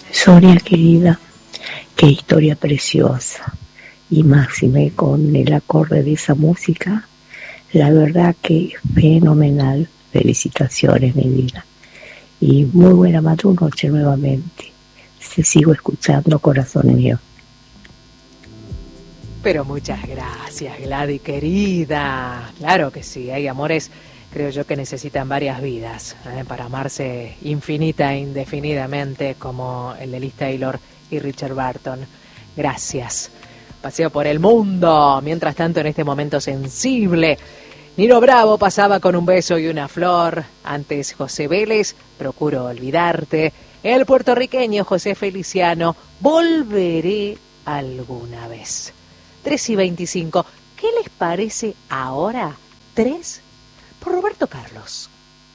Sonia querida, qué historia preciosa. Y máxime con el acorde de esa música, la verdad que fenomenal. Felicitaciones, mi vida. Y muy buena noche nuevamente. Te sigo escuchando, corazón mío. Pero muchas gracias, Gladys querida. Claro que sí, hay amores, creo yo, que necesitan varias vidas para amarse infinita e indefinidamente, como el de Liz Taylor y Richard Burton. Gracias. Paseo por el mundo. Mientras tanto, en este momento sensible, Nino Bravo pasaba con un beso y una flor. Antes José Vélez, Procuro olvidarte. El puertorriqueño José Feliciano, Volveré alguna vez. 3:25. ¿Qué les parece ahora? 3 por Roberto Carlos.